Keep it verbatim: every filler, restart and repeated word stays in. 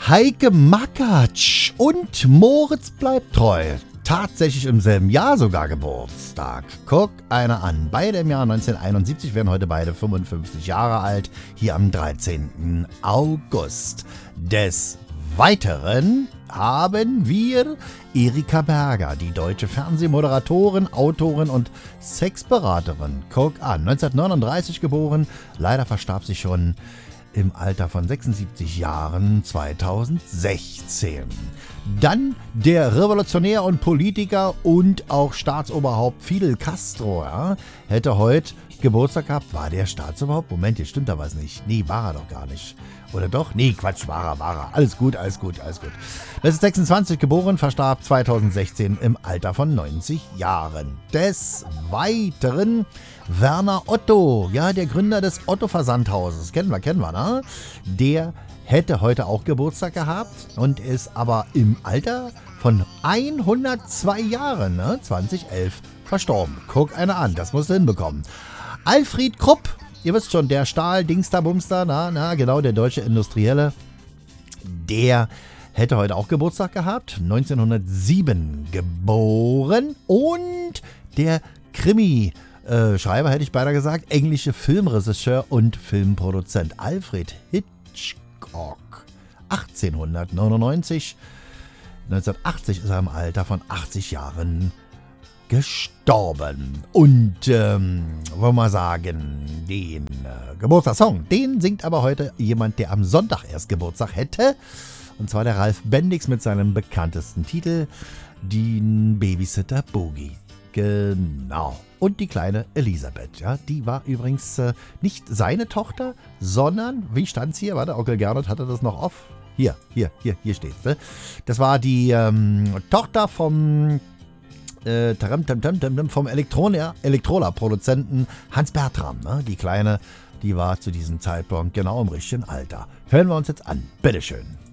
Heike Makatsch und Moritz bleibt treu. Tatsächlich im selben Jahr sogar Geburtstag. Guck einer an. Beide im Jahr neunzehnhunderteinundsiebzig, werden heute beide fünfundfünfzig Jahre alt. Hier am dreizehnten August. Des Weiteren haben wir Erika Berger, die deutsche Fernsehmoderatorin, Autorin und Sexberaterin. Guck an. neunzehnhundertneununddreißig geboren. Leider verstarb sie schon im Alter von sechsundsiebzig Jahren zweitausendsechzehn. Dann der Revolutionär und Politiker und auch Staatsoberhaupt Fidel Castro. Ja, hätte heute Geburtstag gehabt. War der Staatsoberhaupt? Moment, jetzt stimmt da was nicht. Nee, war er doch gar nicht. Oder doch? Nee, Quatsch, war er, war er. Alles gut, alles gut, alles gut. neunzehnhundertsechsundzwanzig geboren, verstarb zweitausendsechzehn im Alter von neunzig Jahren. Des Weiteren Werner Otto, ja, der Gründer des Otto-Versandhauses. Kennen wir, kennen wir, ne? Der hätte heute auch Geburtstag gehabt und ist aber im Alter von hundertzwei Jahren, ne, zweitausendelf, verstorben. Guck einer an, das musst du hinbekommen. Alfred Krupp, ihr wisst schon, der Stahl-Dingster-Bumster, na, na, genau, der deutsche Industrielle, der hätte heute auch Geburtstag gehabt, neunzehnhundertsieben geboren und der Krimi- Äh, Schreiber hätte ich beinahe gesagt, englische Filmregisseur und Filmproduzent Alfred Hitchcock. achtzehnhundertneunundneunzig, neunzehnhundertachtzig ist er im Alter von achtzig Jahren gestorben. Und, ähm, wollen wir mal sagen, den äh, Geburtstagssong, den singt aber heute jemand, der am Sonntag erst Geburtstag hätte. Und zwar der Ralf Bendix mit seinem bekanntesten Titel, den Babysitter Boogie. Genau. Und die kleine Elisabeth, ja, die war übrigens äh, nicht seine Tochter, sondern, wie stand's hier? Warte, Onkel Gernot hatte das noch off. Hier, hier, hier, hier steht's. Ne? Das war die ähm, Tochter vom äh, vom Elektroner, Elektrola-Produzenten Hans Bertram. Ne? Die Kleine, die war zu diesem Zeitpunkt genau im richtigen Alter. Hören wir uns jetzt an. Bitteschön.